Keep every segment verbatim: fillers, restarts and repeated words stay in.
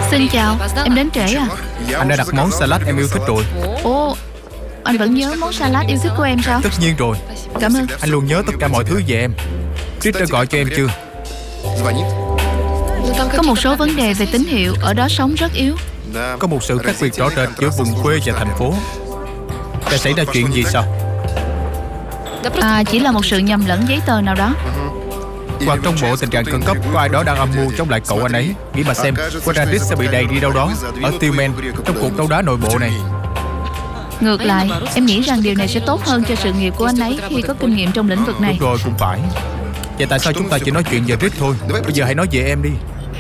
Xin chào, em đến trễ à? Anh đã đặt món salad em yêu thích rồi. Ồ, anh vẫn nhớ món salad yêu thích của em sao? Tất nhiên rồi. Cảm ơn. Anh luôn nhớ tất cả mọi thứ về em. Trích đã gọi cho em chưa? Có một số vấn đề về tín hiệu ở đó sống rất yếu. Có một sự khác biệt rõ rệt giữa vùng quê và thành phố. Đã xảy ra chuyện gì sao? À, chỉ là một sự nhầm lẫn giấy tờ nào đó. Hoặc trong bộ tình trạng khẩn cấp có ai đó đang âm mưu chống lại cậu anh ấy. Nghĩ mà xem, Quadratis sẽ bị đầy đi đâu đó ở Tillman trong cuộc đấu đá nội bộ này. Ngược lại, em nghĩ rằng điều này sẽ tốt hơn cho sự nghiệp của anh ấy khi có kinh nghiệm trong lĩnh vực này. Đúng rồi, cũng phải. Vậy tại sao chúng ta chỉ nói chuyện về Rick thôi? Bây giờ hãy nói về em đi.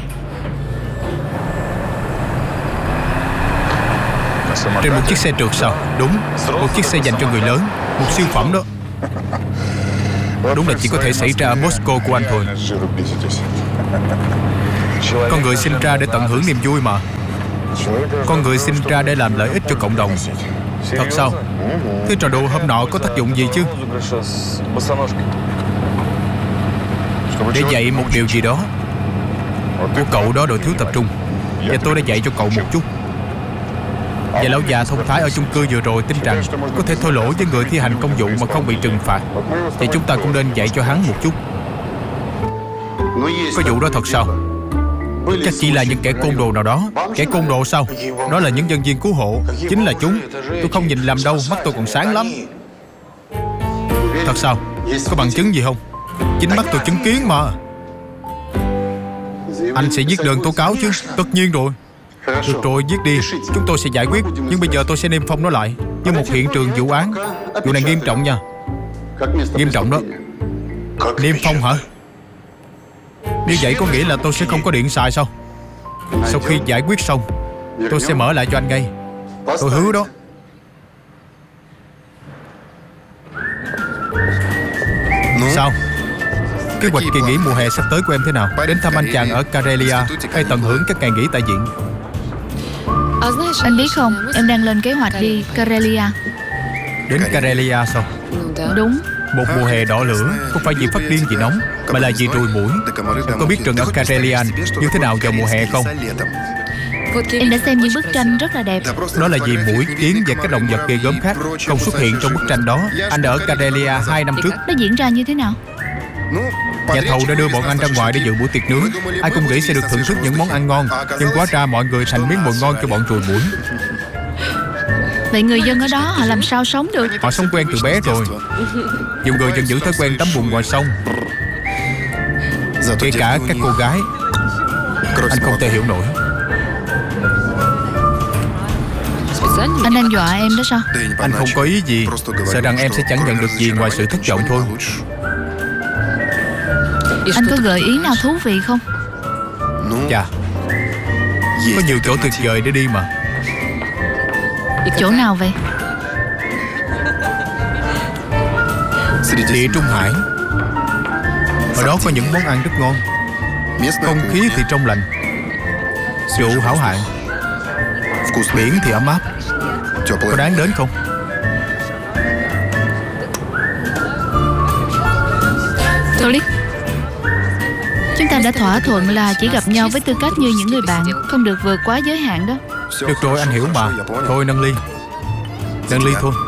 Trên một chiếc xe trượt sao? Đúng, một chiếc xe dành cho người lớn. Một siêu phẩm đó. Đúng là chỉ có thể xảy ra ở Moscow của anh thôi. Con người sinh ra để tận hưởng niềm vui mà. Con người sinh ra để làm lợi ích cho cộng đồng. Thật sao? Thế trò đùa hôm nọ có tác dụng gì chứ? Để dạy một điều gì đó của cậu đó đội thiếu tập trung. Và tôi đã dạy cho cậu một chút. Và lão già thông thái ở chung cư vừa rồi tin rằng có thể thô lỗ với người thi hành công vụ mà không bị trừng phạt. Thì chúng ta cũng nên dạy cho hắn một chút. Có vụ đó thật sao? Chắc chỉ là những kẻ côn đồ nào đó. Kẻ côn đồ sao? Đó là những nhân viên cứu hộ. Chính là chúng. Tôi không nhìn lầm đâu, mắt tôi còn sáng lắm. Thật sao? Có bằng chứng gì không? Chính mắt tôi chứng kiến mà. Anh sẽ viết đơn tố cáo chứ? Tất nhiên rồi. Được rồi, viết đi. Chúng tôi sẽ giải quyết. Nhưng bây giờ tôi sẽ niêm phong nó lại như một hiện trường vụ án. Vụ này nghiêm trọng nha. Nghiêm trọng đó. Niêm phong hả? Như vậy có nghĩa là tôi sẽ không có điện xài sao? Sau khi giải quyết xong, tôi sẽ mở lại cho anh ngay. Tôi hứa đó. Sao? Kế hoạch kỳ nghỉ mùa hè sắp tới của em thế nào? Đến thăm anh chàng ở Karelia hay tận hưởng các ngày nghỉ tại viện? Anh biết không, em đang lên kế hoạch đi Karelia. Đến Karelia sao? Đúng. Một mùa hè đỏ lửa, không phải vì phát điên vì nóng, mà là vì ruồi muỗi. Em có biết rừng ở Karelia như thế nào vào mùa hè không? Em đã xem những bức tranh rất là đẹp. Đó là vì muỗi, kiến và các động vật ghê gớm khác không xuất hiện trong bức tranh đó. Anh đã ở Karelia hai năm trước. Nó diễn ra như thế nào? Nhà thầu đã đưa bọn anh ra ngoài để dự buổi tiệc nướng. Ai cũng nghĩ sẽ được thưởng thức những món ăn ngon, nhưng hóa ra mọi người thành miếng mồi ngon cho bọn ruồi muỗi. Vậy người dân ở đó họ làm sao sống được? Họ sống quen từ bé rồi. Nhiều người vẫn giữ thói quen tắm bùn ngoài sông. Kể cả các cô gái. Anh không thể hiểu nổi. Anh đang dọa em đó sao? Anh không có ý gì. Sợ rằng em sẽ chẳng nhận được gì ngoài sự thất vọng thôi. Anh có gợi ý nào thú vị không? Chà, có nhiều chỗ tuyệt vời để đi mà. Chỗ nào vậy? Địa Trung Hải. Ở đó có những món ăn rất ngon. Không khí thì trong lành. Rượu hảo hạng. Biển thì ấm áp. Có đáng đến không? Tolik, chúng ta đã thỏa thuận là chỉ gặp nhau với tư cách như những người bạn, không được vượt quá giới hạn đó. Được rồi, anh hiểu mà. Thôi nâng ly. Nâng ly thôi.